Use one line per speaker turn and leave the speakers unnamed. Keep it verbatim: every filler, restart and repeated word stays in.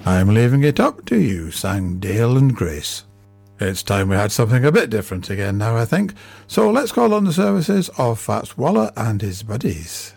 I'm leaving it up to you, sang Dale and Grace. It's time we had something a bit different again now, I think. So let's call on the services of Fats Waller and his buddies.